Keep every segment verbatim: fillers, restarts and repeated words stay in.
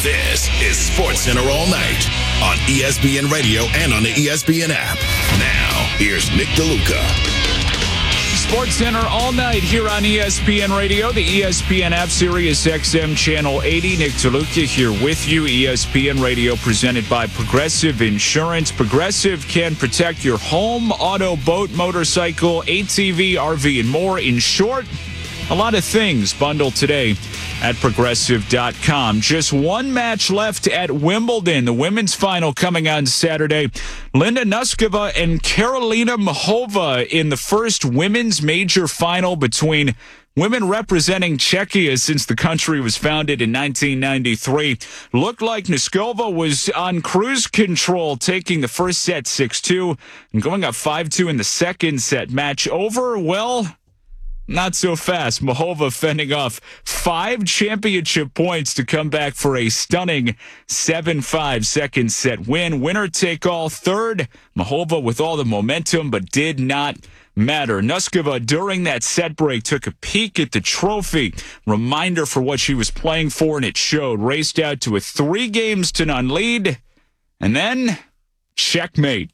This is SportsCenter All Night on E S P N Radio and on the E S P N app. Now, here's Nick DeLuca. SportsCenter All Night here on E S P N Radio, the E S P N app, Sirius X M Channel eighty. Nick DeLuca here with you. E S P N Radio presented by Progressive Insurance. Progressive can protect your home, auto, boat, motorcycle, A T V, R V, and more. In short, a lot of things bundled today at Progressive dot com. Just one match left at Wimbledon. The women's final coming on Saturday. Linda Noskova and Karolina Muchova in the first women's major final between women representing Czechia since the country was founded in nineteen ninety-three. Looked like Noskova was on cruise control, taking the first set six two and going up five two in the second set. Match over? Well, not so fast. Muchova fending off five championship points to come back for a stunning seven five second set win. Winner take all third. Muchova with all the momentum, but did not matter. Noskova, during that set break, took a peek at the trophy. Reminder for what she was playing for, and it showed. Raced out to a three games to none lead, and then checkmate.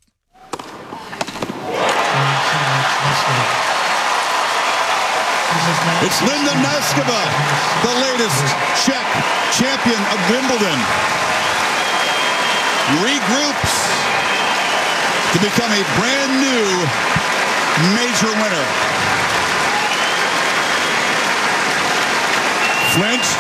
It's Linda Noskova, the latest Czech champion of Wimbledon. Regroups to become a brand new major winner. Flinched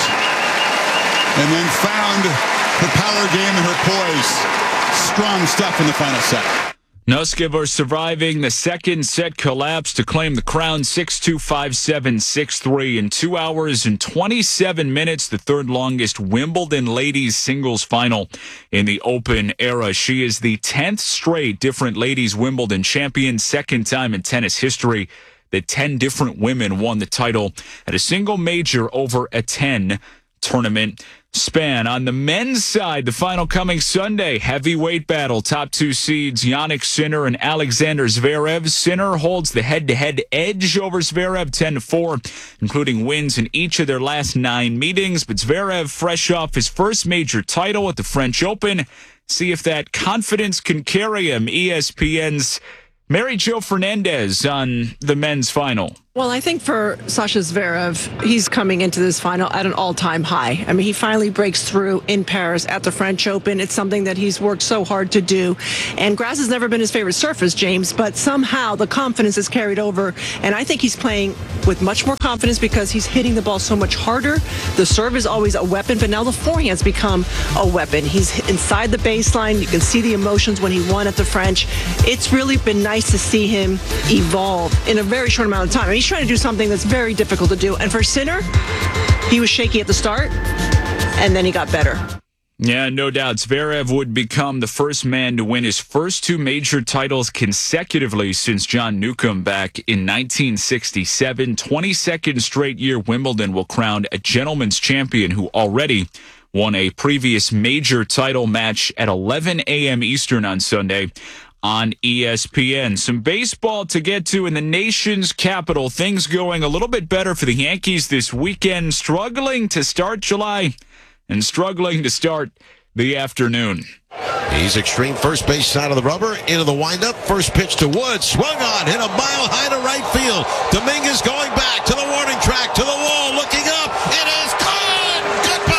and then found her power game and her poise. Strong stuff in the final set. Noskova surviving the second set collapse to claim the crown six two, five seven, six three in two hours and twenty-seven minutes, the third longest Wimbledon ladies singles final in the Open era. She is the tenth straight different ladies Wimbledon champion, second time in tennis history that ten different women won the title at a single major over a ten tournament span. On the men's side, the final coming Sunday, heavyweight battle. Top two seeds, Jannik Sinner and Alexander Zverev. Sinner holds the head-to-head edge over Zverev, ten to four, including wins in each of their last nine meetings. But Zverev, fresh off his first major title at the French Open. See if that confidence can carry him. E S P N's Mary Jo Fernandez on the men's final. Well, I think for Sasha Zverev, he's coming into this final at an all-time high. I mean, he finally breaks through in Paris at the French Open. It's something that he's worked so hard to do. And grass has never been his favorite surface, James, but somehow the confidence is carried over. And I think he's playing with much more confidence because he's hitting the ball so much harder. The serve is always a weapon, but now the forehand's become a weapon. He's inside the baseline. You can see the emotions when he won at the French. It's really been nice to see him evolve in a very short amount of time. I mean, he's trying to do something that's very difficult to do. And for Sinner, he was shaky at the start, and then he got better. Yeah, no doubt. Zverev would become the first man to win his first two major titles consecutively since John Newcombe back in nineteen sixty-seven. twenty-second straight year Wimbledon will crown a gentleman's champion who already won a previous major title match at eleven a.m. Eastern on Sunday on E S P N. Some baseball to get to in the nation's capital. Things going a little bit better for the Yankees this weekend. Struggling to start July and struggling to start the afternoon. He's extreme first base side of the rubber, into the windup. First pitch to Woods, swung on, hit a mile high to right field. Dominguez going back to the warning track, to the wall, looking up. It is gone! Goodbye!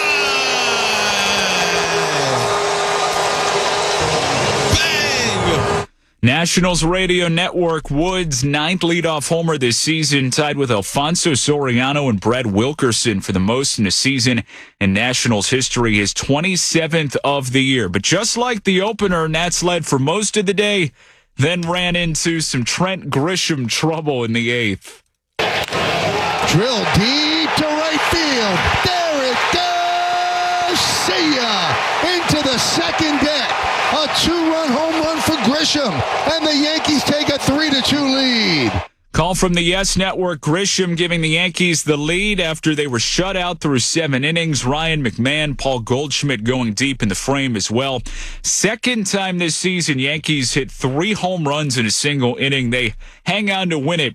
Nationals Radio Network, Woods' ninth leadoff homer this season, tied with Alfonso Soriano and Brett Wilkerson for the most in a season in Nationals history, his twenty-seventh of the year. But just like the opener, Nats led for most of the day, then ran into some Trent Grisham trouble in the eighth. Drill deep to right field. There it goes! See ya! Into the second deck. A two-run home run for Grisham, and the Yankees take a three to two lead. Call from the Yes Network. Grisham giving the Yankees the lead after they were shut out through seven innings. Ryan McMahon, Paul Goldschmidt going deep in the frame as well. Second time this season, Yankees hit three home runs in a single inning. They hang on to win it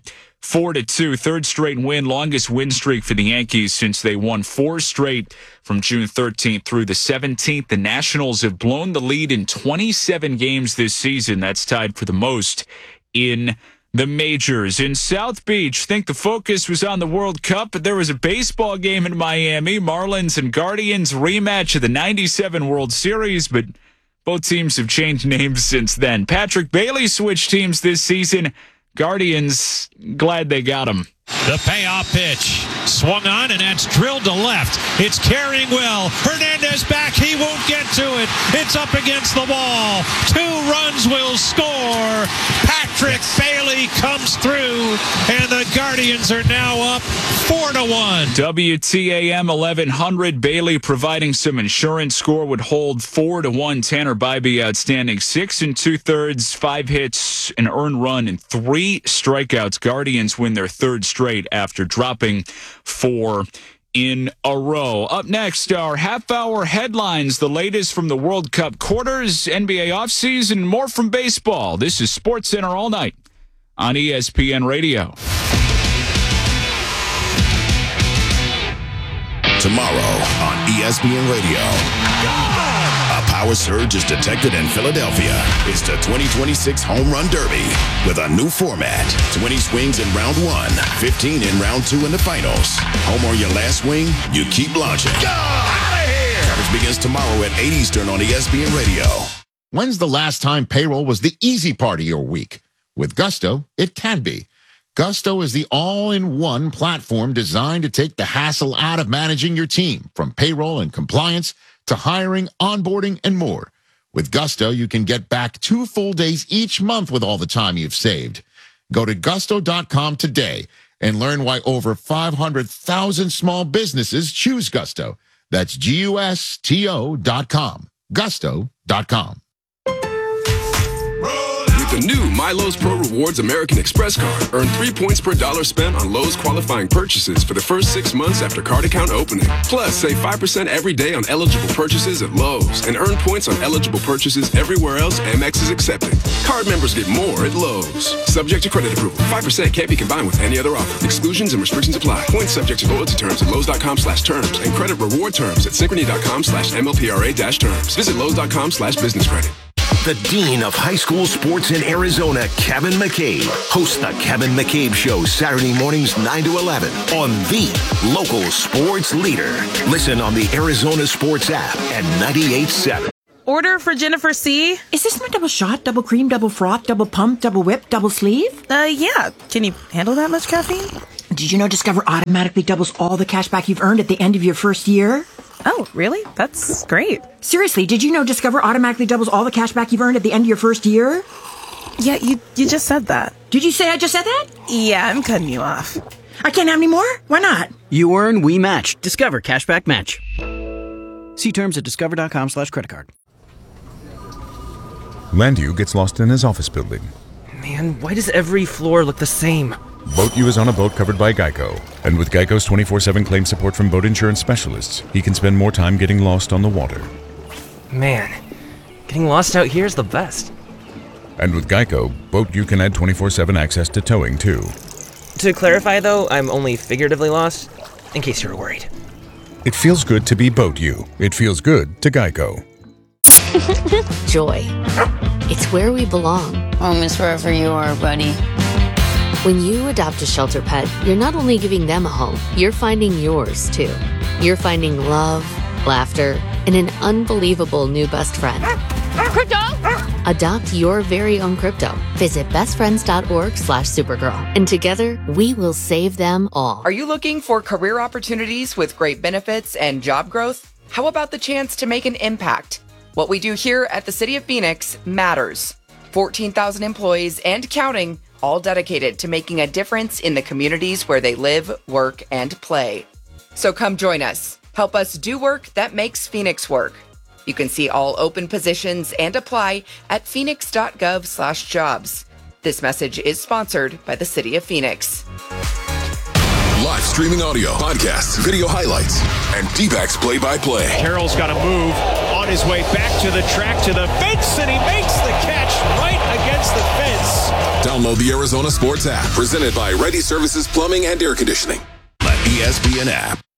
four to two. Third straight win, longest win streak for the Yankees since they won four straight from June thirteenth through the seventeenth. The Nationals have blown the lead in twenty-seven games this season. That's tied for the most in the majors. In South Beach, think the focus was on the World Cup, but there was a baseball game in Miami. Marlins and Guardians rematch of the ninety-seven World Series, but both teams have changed names since then. Patrick Bailey switched teams this season. Guardians, glad they got him. The payoff pitch. Swung on, and that's drilled to left. It's carrying well. Hernandez back. He won't get to it. It's up against the wall. Two runs will score. Patrick Bailey comes through, and the Guardians are now up four to one. W T A M eleven hundred. Bailey providing some insurance. Score would hold four to one. Tanner Bybee outstanding. Six and two thirds, five hits, an earned run, and three strikeouts. Guardians win their third straight after dropping four in a row. Up next, our half-hour headlines, the latest from the World Cup quarters, N B A offseason, and more from baseball. This is SportsCenter All Night on E S P N Radio. Tomorrow on E S P N Radio. A power surge is detected in Philadelphia. It's the twenty twenty-six Home Run Derby with a new format. twenty swings in round one, fifteen in round two in the finals. Home or your last swing, you keep launching. Go! Out of here! Coverage begins tomorrow at eight Eastern on E S P N Radio. When's the last time payroll was the easy part of your week? With Gusto, it can be. Gusto is the all-in-one platform designed to take the hassle out of managing your team, from payroll and compliance to hiring, onboarding, and more. With Gusto, you can get back two full days each month with all the time you've saved. Go to gusto dot com today and learn why over five hundred thousand small businesses choose Gusto. That's G U S T O dot com. gusto dot com. The new MyLowe's Pro Rewards American Express card. Earn three points per dollar spent on Lowe's qualifying purchases for the first six months after card account opening. Plus, save five percent every day on eligible purchases at Lowe's and earn points on eligible purchases everywhere else Amex is accepted. Card members get more at Lowe's. Subject to credit approval. five percent can't be combined with any other offer. Exclusions and restrictions apply. Points subject to loyalty terms at Lowe's dot com slash terms and credit reward terms at Synchrony dot com slash M L P R A dash terms. Visit Lowe's dot com slash business credit. The Dean of High School Sports in Arizona, Kevin McCabe, hosts the Kevin McCabe Show Saturday mornings nine to eleven on the local sports leader. Listen on the Arizona Sports app at ninety-eight point seven. Order for Jennifer C. Is this my double shot, double cream, double froth, double pump, double whip, double sleeve? Uh, yeah. Can you handle that much caffeine? Did you know Discover automatically doubles all the cash back you've earned at the end of your first year? Oh, really? That's great. Seriously, did you know Discover automatically doubles all the cash back you've earned at the end of your first year? Yeah, you you just said that. Did you say I just said that? Yeah, I'm cutting you off. I can't have any more? Why not? You earn, we match. Discover Cashback Match. See terms at discover dot com slash credit card. Landu gets lost in his office building. Man, why does every floor look the same? Boat U is on a boat covered by Geico. And with Geico's twenty-four seven claim support from boat insurance specialists, he can spend more time getting lost on the water. Man, getting lost out here is the best. And with Geico, Boat U can add twenty-four seven access to towing, too. To clarify, though, I'm only figuratively lost, in case you're worried. It feels good to be Boat U. It feels good to Geico. Joy. It's where we belong. Home is wherever you are, buddy. When you adopt a shelter pet, you're not only giving them a home, you're finding yours, too. You're finding love, laughter, and an unbelievable new best friend. Crypto! Adopt your very own crypto. Visit bestfriends.org slash supergirl. And together, we will save them all. Are you looking for career opportunities with great benefits and job growth? How about the chance to make an impact? What we do here at the City of Phoenix matters. fourteen thousand employees and counting, all dedicated to making a difference in the communities where they live, work, and play. So come join us. Help us do work that makes Phoenix work. You can see all open positions and apply at phoenix.gov slash jobs. This message is sponsored by the City of Phoenix. Live streaming audio, podcasts, video highlights, and D-backs play-by-play. Carroll's got to move on his way back to the track, to the fence, and he makes the catch right against the fence. Download the Arizona Sports app, presented by Ready Services Plumbing and Air Conditioning. The E S P N app.